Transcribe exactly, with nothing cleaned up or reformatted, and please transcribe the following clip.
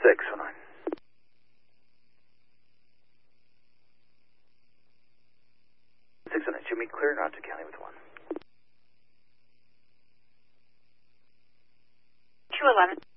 Six oh nine. Six oh nine. Show me clear not to County with one. two eleven.